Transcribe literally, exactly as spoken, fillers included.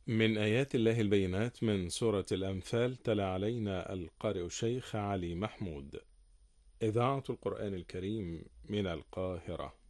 من آيات الله البينات من سورة الأنفال تلا علينا القارئ الشيخ علي محمود. إذاعة القرآن الكريم من القاهرة.